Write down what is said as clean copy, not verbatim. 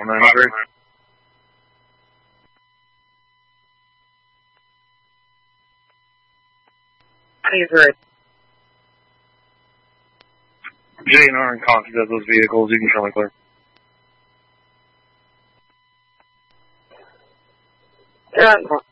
193. Favorite. JNR in contact of those vehicles. You can show me clear. They're on